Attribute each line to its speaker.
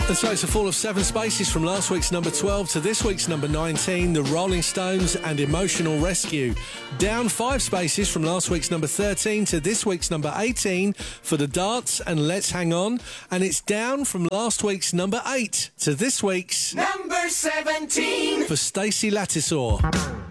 Speaker 1: And so it's a fall of 7 spaces from last week's number 12 to this week's number 19, The Rolling Stones and Emotional Rescue. Down 5 spaces from last week's number 13 to this week's number 18 for The Darts and Let's Hang On. And it's down from last week's number 8 to this week's
Speaker 2: number 17
Speaker 1: for Stacey Lattisaw.